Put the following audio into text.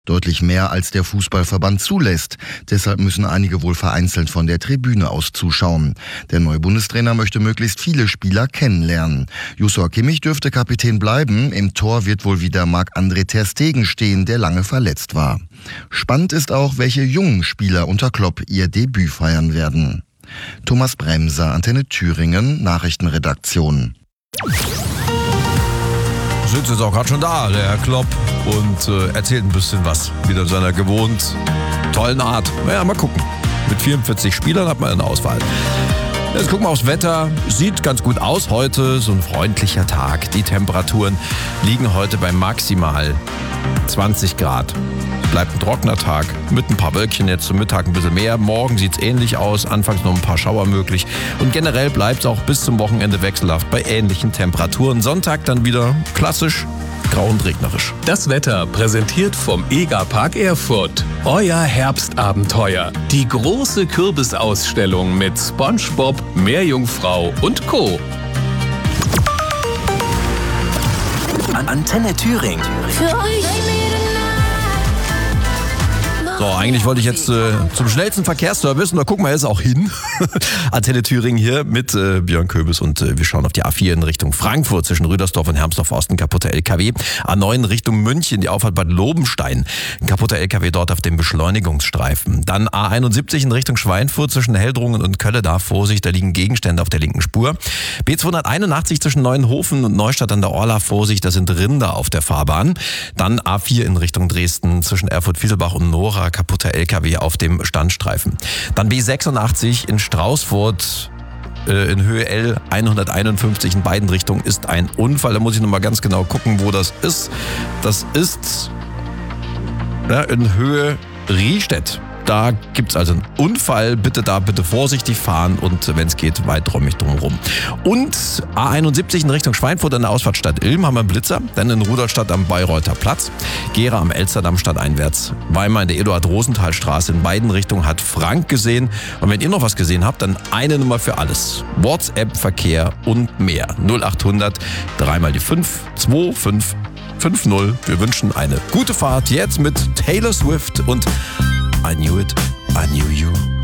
Deutlich mehr als der Fußballverband zulässt. Deshalb müssen einige wohl vereinzelt von der Tribüne aus zuschauen. Der neue Bundestrainer möchte möglichst viele Spieler kennenlernen. Joshua Kimmich dürfte Kapitän bleiben. Im Tor wird wohl wieder Marc-André ter Stegen stehen, der lange verletzt war. Spannend ist auch, welche jungen Spieler unter Klopp ihr Debüt feiern werden. Thomas Bremser, Antenne Thüringen, Nachrichtenredaktion. Sitzt jetzt auch gerade schon da, der Herr Klopp, und erzählt ein bisschen was, wieder in seiner gewohnt tollen Art. Naja, mal gucken. Mit 44 Spielern hat man eine Auswahl. Jetzt gucken wir aufs Wetter. Sieht ganz gut aus heute. So ein freundlicher Tag. Die Temperaturen liegen heute bei maximal 20 Grad. Bleibt ein trockener Tag mit ein paar Wölkchen, jetzt zum Mittag ein bisschen mehr. Morgen sieht es ähnlich aus, anfangs noch ein paar Schauer möglich. Und generell bleibt es auch bis zum Wochenende wechselhaft bei ähnlichen Temperaturen. Sonntag dann wieder klassisch grau und regnerisch. Das Wetter präsentiert vom EGA-Park Erfurt. Euer Herbstabenteuer. Die große Kürbisausstellung mit SpongeBob, Meerjungfrau und Co. Antenne Thüringen. Für euch. So, eigentlich wollte ich jetzt zum schnellsten Verkehrsservice, und da gucken wir jetzt auch hin. Antenne Thüringen hier mit Björn Köbis, und wir schauen auf die A4 in Richtung Frankfurt zwischen Rüdersdorf und Hermsdorf-Osten, kaputter LKW. A9 in Richtung München, die Auffahrt Bad Lobenstein, kaputter LKW dort auf dem Beschleunigungsstreifen. Dann A71 in Richtung Schweinfurt zwischen Heldrungen und Kölle, da Vorsicht, da liegen Gegenstände auf der linken Spur. B281 zwischen Neuenhofen und Neustadt an der Orla, Vorsicht, da sind Rinder auf der Fahrbahn. Dann A4 in Richtung Dresden zwischen Erfurt-Fieselbach und Nora, kaputter LKW auf dem Standstreifen. Dann B86 in Straußfurt in Höhe L 151 in beiden Richtungen ist ein Unfall. Da muss ich nochmal ganz genau gucken, wo das ist. Das ist in Höhe Riestedt. Da gibt's also einen Unfall. Bitte vorsichtig fahren und wenn es geht, weiträumig drumherum. Und A71 in Richtung Schweinfurt an der Ausfahrt Stadt Ilm haben wir einen Blitzer. Dann in Rudolstadt am Bayreuther Platz. Gera am Elsterdamm stadteinwärts. Weimar in der Eduard-Rosenthal-Straße. In beiden Richtungen hat Frank gesehen. Und wenn ihr noch was gesehen habt, dann eine Nummer für alles. WhatsApp, Verkehr und mehr. 0800 3 mal die 5 25 50. Wir wünschen eine gute Fahrt jetzt mit Taylor Swift und I Knew It, I Knew You.